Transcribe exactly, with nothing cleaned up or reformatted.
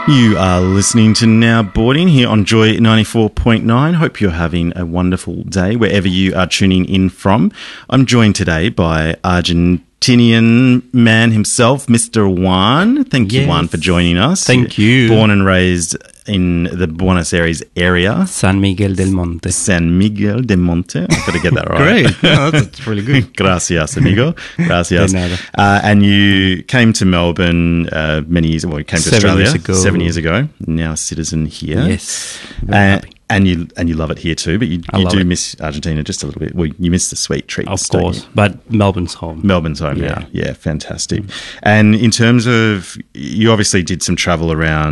You are listening to Now Boarding here on Joy ninety-four point nine. Hope you're having a wonderful day wherever you are tuning in from. I'm joined today by Argentinian man himself, Mister Juan. Thank you, Yes. Juan, for joining us. Thank you. Born and raised in the Buenos Aires area. San Miguel del Monte. San Miguel de Monte. I've got to get that right. Great. No, that's really good. Gracias, amigo. Gracias. De nada. Uh, and you came to Melbourne uh, many years, well, you came to Seven Australia years ago. seven years ago. Now a citizen here. Yes. Very And, happy. and you and you love it here too, but you, I you love do it. miss Argentina just a little bit. Well, you miss the sweet treats, Of don't course. you? But Melbourne's home. Melbourne's home Yeah. now. Yeah, fantastic. And in terms of, you obviously did some travel around